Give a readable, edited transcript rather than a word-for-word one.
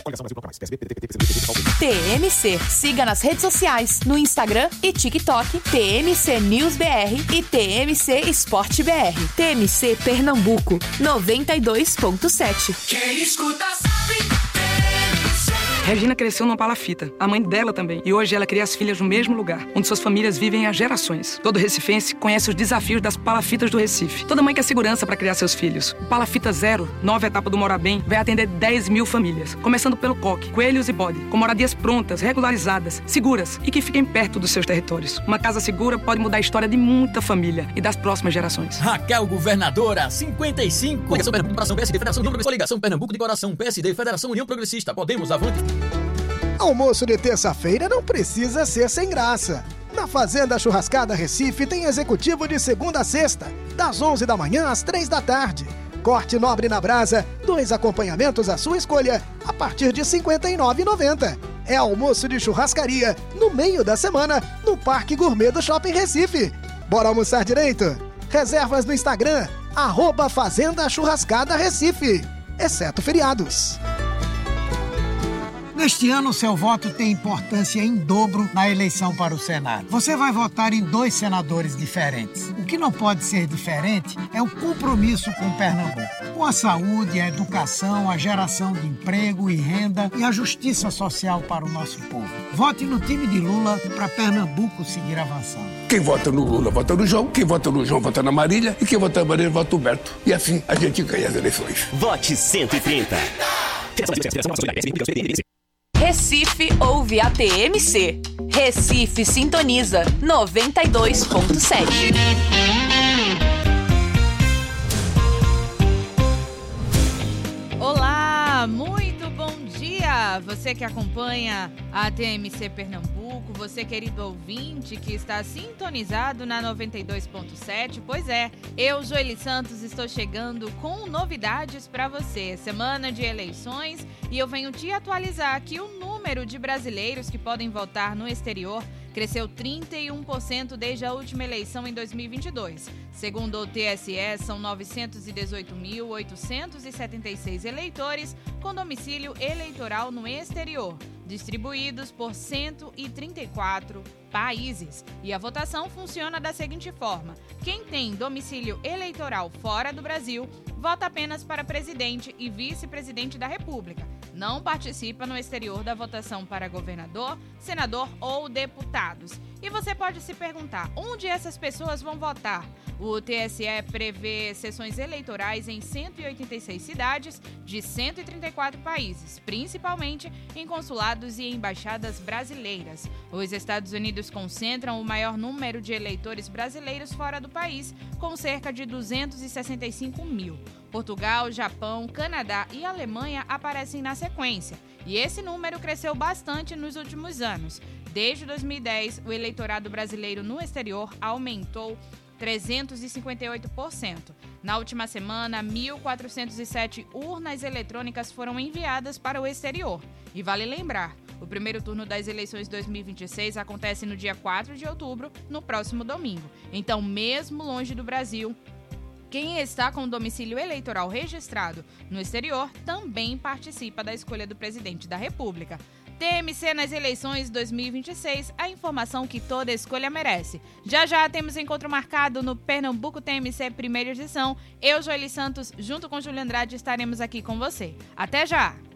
TMC. Siga nas redes sociais, no Instagram e TikTok, TMC News BR e TMC Esporte BR. TMC Pernambuco, 92.7. Quem escuta sabe. Regina cresceu numa palafita, a mãe dela também. E hoje ela cria as filhas no mesmo lugar, onde suas famílias vivem há gerações. Todo recifense conhece os desafios das palafitas do Recife. Toda mãe quer segurança para criar seus filhos. O Palafita Zero, nova etapa do Mora Bem, vai atender 10 mil famílias. Começando pelo coque, coelhos e bode, com moradias prontas, regularizadas, seguras e que fiquem perto dos seus territórios. Uma casa segura pode mudar a história de muita família e das próximas gerações. Raquel Governadora, 55. Coligação Pernambuco, Coração PSD, Federação Número Coligação Pernambuco de Coração, PSD, Federação União Progressista, Podemos, Avante. Almoço de terça-feira não precisa ser sem graça. Na Fazenda Churrascada Recife tem executivo de segunda a sexta, das 11 da manhã às 3 da tarde. Corte nobre na brasa, 2 acompanhamentos à sua escolha, a partir de R$ 59,90. É almoço de churrascaria, no meio da semana, no Parque Gourmet do Shopping Recife. Bora almoçar direito? Reservas no Instagram, @Fazenda Churrascada Recife, exceto feriados. Neste ano, seu voto tem importância em dobro na eleição para o Senado. Você vai votar em 2 senadores diferentes. O que não pode ser diferente é o compromisso com Pernambuco, com a saúde, a educação, a geração de emprego e renda e a justiça social para o nosso povo. Vote no time de Lula para Pernambuco seguir avançando. Quem vota no Lula vota no João, quem vota no João vota na Marília e quem vota na Marília vota no Beto. E assim a gente ganha as eleições. Vote 130. Recife ouve a TMC. Recife sintoniza 92.7. Olá, muito bom dia! Você que acompanha a TMC Pernambuco, você querido ouvinte que está sintonizado na 92.7, pois é, eu, Joeli Santos, estou chegando com novidades para você. Semana de eleições e eu venho te atualizar aqui o número de brasileiros que podem votar no exterior. Cresceu 31% desde a última eleição em 2022. Segundo o TSE, são 918.876 eleitores com domicílio eleitoral no exterior, distribuídos por 134 países. E a votação funciona da seguinte forma: quem tem domicílio eleitoral fora do Brasil, vota apenas para presidente e vice-presidente da República. Não participa no exterior da votação para governador, senador ou deputados. E você pode se perguntar, onde essas pessoas vão votar? O TSE prevê sessões eleitorais em 186 cidades de 134 países, principalmente em consulados e embaixadas brasileiras. Os Estados Unidos concentram o maior número de eleitores brasileiros fora do país, com cerca de 265 mil. Portugal, Japão, Canadá e Alemanha aparecem na sequência. E esse número cresceu bastante nos últimos anos. Desde 2010, o eleitorado brasileiro no exterior aumentou 358%. Na última semana, 1.407 urnas eletrônicas foram enviadas para o exterior. E vale lembrar, o primeiro turno das eleições 2026 acontece no dia 4 de outubro, no próximo domingo. Então, mesmo longe do Brasil, quem está com o domicílio eleitoral registrado no exterior também participa da escolha do presidente da República. TMC nas eleições 2026, a informação que toda escolha merece. Já já temos encontro marcado no Pernambuco TMC primeira edição. Eu, Joeli Santos, junto com Júlio Andrade, estaremos aqui com você. Até já!